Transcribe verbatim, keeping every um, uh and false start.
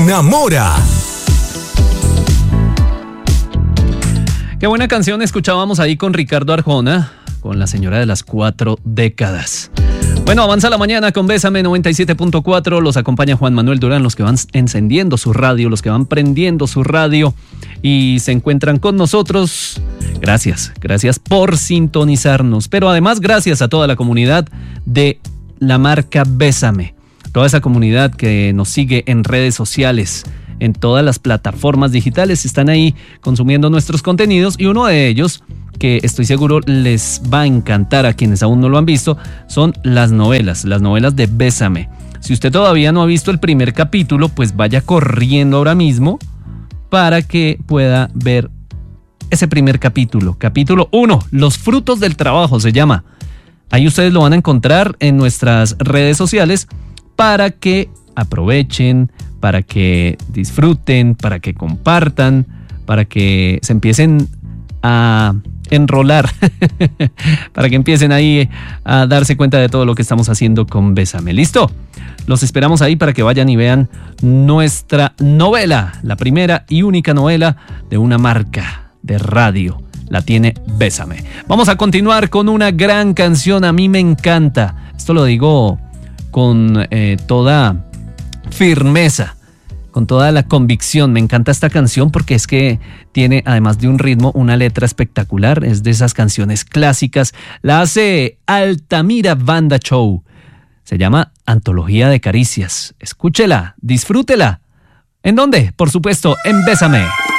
enamora. Qué buena canción escuchábamos ahí con Ricardo Arjona, con la señora de las cuatro décadas. Bueno, avanza la mañana con Bésame noventa y siete punto cuatro. Los acompaña Juan Manuel Durán, los que van encendiendo su radio, los que van prendiendo su radio y se encuentran con nosotros. Gracias, gracias por sintonizarnos. Pero además, gracias a toda la comunidad de la marca Bésame. Toda esa comunidad que nos sigue en redes sociales, en todas las plataformas digitales, están ahí consumiendo nuestros contenidos y uno de ellos, que estoy seguro les va a encantar a quienes aún no lo han visto, son las novelas, las novelas de Bésame. Si usted todavía no ha visto el primer capítulo, pues vaya corriendo ahora mismo para que pueda ver ese primer capítulo. Capítulo uno, Los frutos del trabajo se llama. Ahí ustedes lo van a encontrar en nuestras redes sociales para que aprovechen, para que disfruten, para que compartan, para que se empiecen a enrolar, para que empiecen ahí a darse cuenta de todo lo que estamos haciendo con Bésame. ¿Listo? Los esperamos ahí para que vayan y vean nuestra novela, la primera y única novela de una marca de radio. La tiene Bésame. Vamos a continuar con una gran canción, a mí me encanta. Esto lo digo con eh, toda firmeza, con toda la convicción. Me encanta esta canción porque es que tiene, además de un ritmo, una letra espectacular. Es de esas canciones clásicas. La hace Altamira Banda Show. Se llama Antología de Caricias. Escúchela, disfrútela. ¿En dónde? Por supuesto, en Bésame.